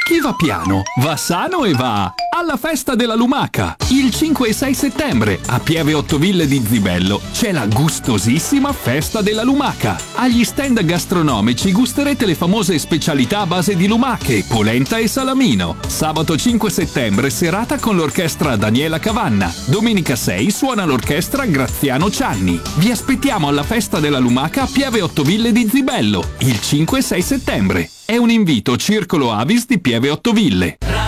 Chi va piano va sano e va alla festa della lumaca. Il 5 e 6 settembre a Pieve Ottoville di Zibello c'è la gustosissima festa della lumaca. Agli stand gastronomici gusterete le famose specialità a base di lumache, polenta e salamino. Sabato 5 settembre serata con l'orchestra Daniela Cavanna. Domenica 6 suona l'orchestra Graziano Cianni. Vi aspettiamo alla festa della lumaca a Pieve Ottoville di Zibello il 5 e 6 settembre. È un invito Circolo Avis di Pieve Ottoville.